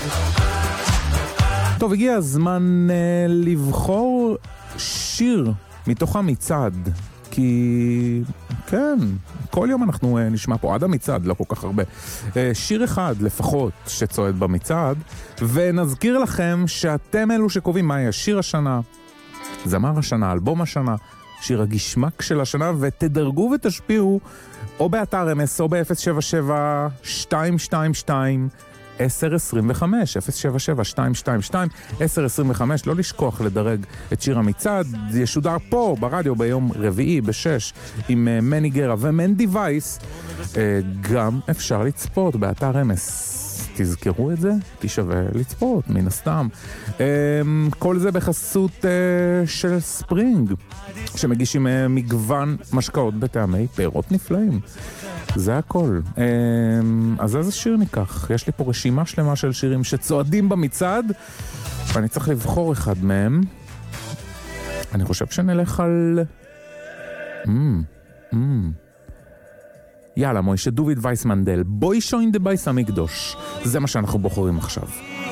טוב, הגיע הזמן לבחור שיר מתוך המצעד, כי כן, כל יום אנחנו נשמע פה עד המצעד, לא כל כך הרבה, שיר אחד לפחות שצועד במצעד, ונזכיר לכם שאתם אלו שקובעים מה יהיה שיר השנה, זמר השנה, אלבום השנה, שיר הגשמק של השנה, ותדרגו ותשפיעו או באתר אמס או ב-077-222 1025, 077-222 1025, לא לשכוח לדרג את שיר המצעד, ישודר פה ברדיו ביום רביעי ב-6 עם מני גרה ומנדי וייס, גם אפשר לצפות באתר אמס, תזכרו את זה, תשווה לצפות מן הסתם. כל זה בחסות של ספרינג, שמגישים מגוון משקאות בטעמי פירות נפלאים. זה הכל. אז איזה שיר ניקח? יש לי פה רשימה שלמה של שירים שצועדים במצעד, ואני צריך לבחור אחד מהם. אני חושב שנלך על... יאללה, מוישה דוביד וייס מנדל, בוי שוין דה בייס המקדוש. זה מה שאנחנו בוחרים עכשיו.